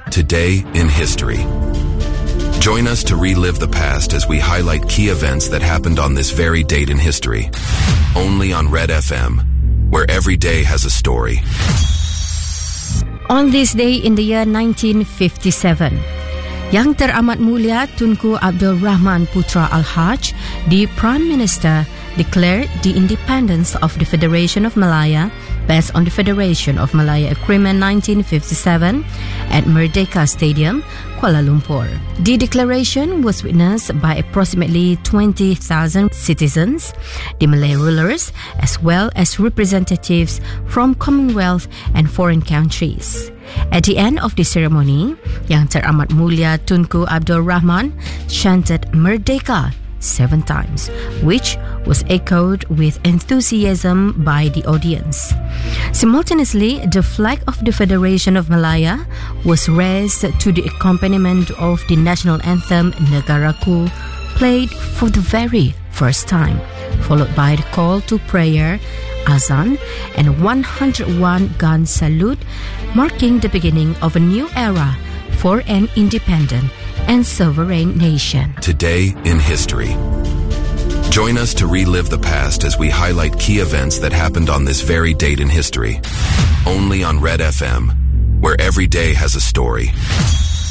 Today in History. Join us to relive the past as we highlight key events that happened on this very date in history. Only on Red FM, where every day has a story. On this day in the year 1957, Yang Teramat Mulia Tunku Abdul Rahman Putra Al-Haj, the Prime Minister, declared the independence of the Federation of Malaya based on the Federation of Malaya Agreement 1957 at Merdeka Stadium, Kuala Lumpur. The declaration was witnessed by approximately 20,000 citizens, the Malay rulers, as well as representatives from Commonwealth and foreign countries. At the end of the ceremony, Yang Teramat Mulia Tunku Abdul Rahman chanted Merdeka 7 times, which was echoed with enthusiasm by the audience. Simultaneously, the flag of the Federation of Malaya was raised to the accompaniment of the national anthem Negaraku, played for the very first time, followed by the call to prayer, azan, and 101 gun salute, marking the beginning of a new era for an independent and sovereign nation. Today in History. Join us to relive the past as we highlight key events that happened on this very date in history. Only on Red FM, where every day has a story.